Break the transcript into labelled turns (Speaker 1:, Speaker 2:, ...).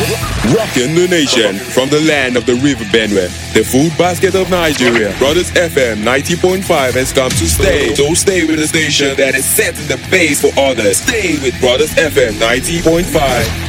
Speaker 1: Rocking the nation from the land of the River Benue, the food basket of Nigeria. Brothers FM 90.5 has come to stay. So stay with the station that is setting the pace for others. Stay with Brothers FM 90.5.